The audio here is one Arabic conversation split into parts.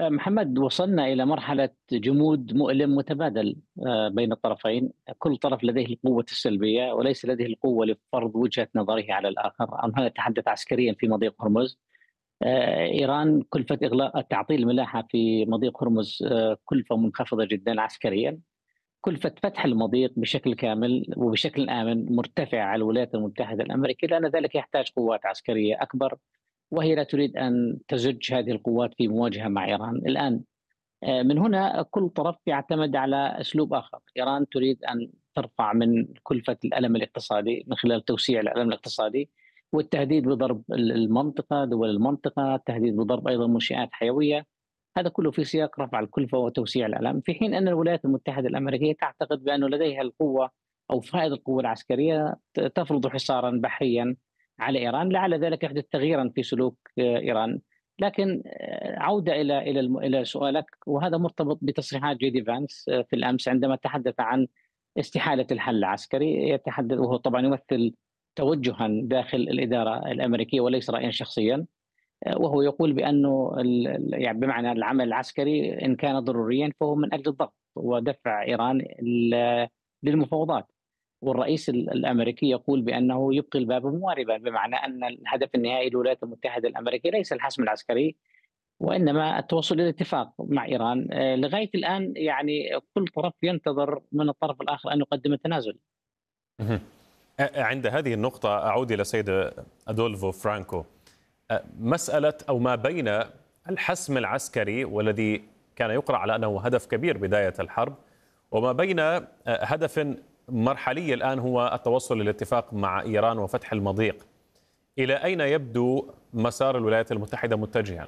محمد، وصلنا إلى مرحلة جمود مؤلم متبادل بين الطرفين. كل طرف لديه القوة السلبية وليس لديه القوة لفرض وجهة نظره على الآخر. أم هذا نتحدث عسكريا في مضيق هرمز. إيران كلفة إغلاق تعطيل الملاحة في مضيق هرمز كلفة منخفضة جدا عسكريا. كلفة فتح المضيق بشكل كامل وبشكل آمن مرتفعة على الولايات المتحدة الأمريكية، لأن ذلك يحتاج قوات عسكرية أكبر، وهي لا تريد أن تزج هذه القوات في مواجهة مع إيران الآن. من هنا كل طرف يعتمد على أسلوب آخر. إيران تريد أن ترفع من كلفة الألم الاقتصادي من خلال توسيع الألم الاقتصادي والتهديد بضرب المنطقة، دول المنطقة، التهديد بضرب أيضا منشآت حيوية. هذا كله في سياق رفع الكلفة وتوسيع الألم، في حين أن الولايات المتحدة الأمريكية تعتقد بأن لديها القوة أو فائض القوة العسكرية تفرض حصارا بحريا على إيران. لعل ذلك يحدث تغييرا في سلوك إيران. لكن عودة إلى سؤالك، وهذا مرتبط بتصريحات جي دي فانس في الأمس عندما تحدث عن استحالة الحل العسكري. يتحدث وهو طبعا يمثل توجها داخل الإدارة الأمريكية وليس رأيا شخصيا. وهو يقول بأنه يعني بمعنى العمل العسكري إن كان ضروريا فهو من أجل الضغط ودفع إيران للمفاوضات. والرئيس الامريكي يقول بانه يبقي الباب مواربا، بمعنى ان الهدف النهائي للولايات المتحده الامريكيه ليس الحسم العسكري وانما التوصل الى اتفاق مع ايران. لغايه الان يعني كل طرف ينتظر من الطرف الاخر ان يقدم التنازل. مهم. عند هذه النقطة أعود إلى السيد أدولفو فرانكو. مسألة أو ما بين الحسم العسكري والذي كان يقرأ على أنه هدف كبير بداية الحرب، وما بين هدف مرحلي الآن هو التوصل للاتفاق مع إيران وفتح المضيق، إلى أين يبدو مسار الولايات المتحدة متجها؟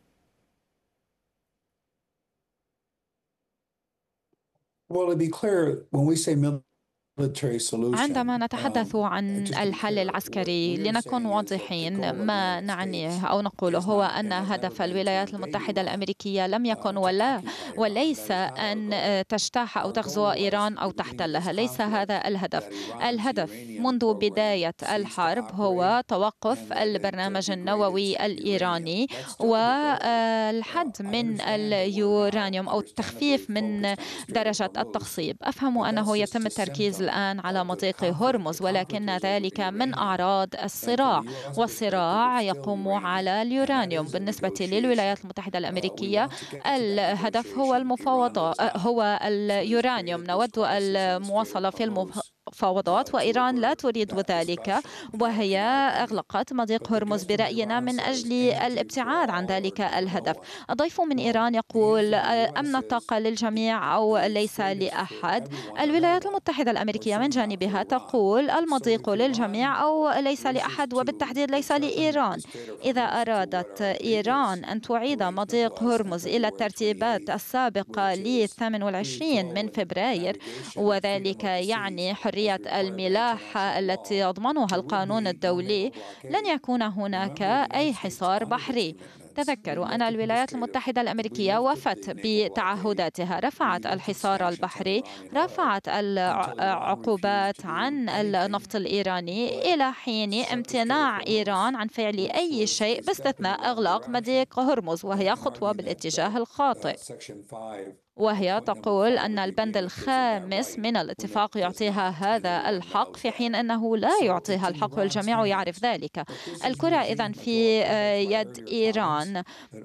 Well, to be clear, when we say عندما نتحدث عن الحل العسكري لنكون واضحين، ما نعنيه أو نقوله هو أن هدف الولايات المتحدة الأمريكية لم يكن وليس أن تجتاح أو تغزو إيران أو تحتلها. ليس هذا الهدف. الهدف منذ بداية الحرب هو توقف البرنامج النووي الإيراني والحد من اليورانيوم أو التخفيف من درجة التخصيب. أفهم أنه يتم التركيز الآن على مضيق هرمز، ولكن ذلك من أعراض الصراع، والصراع يقوم على اليورانيوم. بالنسبة للولايات المتحدة الأمريكية الهدف هو المفاوضات، هو اليورانيوم. نود المواصلة في المفاوضات وإيران لا تريد ذلك، وهي أغلقت مضيق هرمز برأينا من أجل الابتعاد عن ذلك الهدف. الضيف من إيران يقول أمن الطاقة للجميع أو ليس لأحد. الولايات المتحدة الأمريكية من جانبها تقول المضيق للجميع أو ليس لأحد، وبالتحديد ليس لإيران. إذا أرادت إيران أن تعيد مضيق هرمز إلى الترتيبات السابقة ل 28 من فبراير، وذلك يعني حرية الملاحة التي يضمنها القانون الدولي، لن يكون هناك أي حصار بحري. تذكروا أن الولايات المتحدة الأمريكية وفت بتعهداتها، رفعت الحصار البحري، رفعت العقوبات عن النفط الإيراني إلى حين امتناع إيران عن فعل أي شيء باستثناء إغلاق مضيق هرمز، وهي خطوة بالاتجاه الخاطئ. وهي تقول أن البند الخامس من الاتفاق يعطيها هذا الحق، في حين أنه لا يعطيها الحق والجميع يعرف ذلك. الكرة إذن في يد إيران.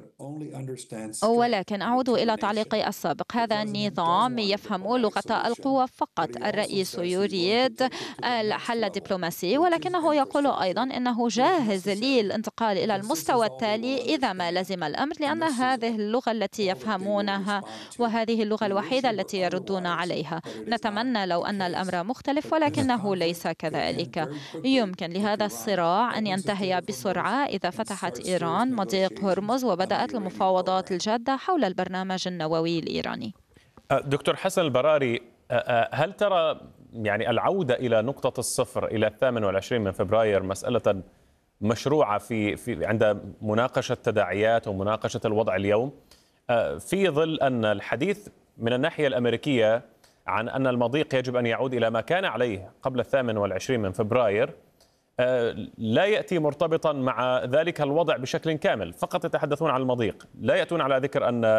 ولكن أعود إلى تعليقي السابق. هذا النظام يفهم لغة القوة فقط. الرئيس يريد الحل الدبلوماسي، ولكنه يقول أيضا أنه جاهز للانتقال إلى المستوى التالي إذا ما لزم الأمر، لأن هذه اللغة التي يفهمونها وهذه اللغة الوحيدة التي يردون عليها. نتمنى لو أن الأمر مختلف، ولكنه ليس كذلك. يمكن لهذا الصراع أن ينتهي بسرعة إذا فتحت إيران مضيق هرمز وبدأت المفاوضات الجادة حول البرنامج النووي الإيراني. دكتور حسن البراري، هل ترى يعني العودة إلى نقطة الصفر إلى 28 من فبراير مسألة مشروعة في عند مناقشة تداعيات ومناقشة الوضع اليوم، في ظل أن الحديث من الناحية الأمريكية عن أن المضيق يجب أن يعود إلى ما كان عليه قبل 28 من فبراير لا يأتي مرتبطا مع ذلك الوضع بشكل كامل، فقط يتحدثون عن المضيق، لا يأتون على ذكر أن